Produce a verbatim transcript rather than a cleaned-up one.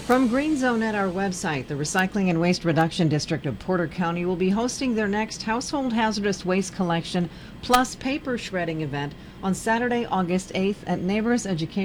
From Green Zone at our website, the Recycling and Waste Reduction District of Porter County will be hosting their next Household Hazardous Waste Collection plus Paper Shredding event on Saturday, August eighth at Neighbors Education.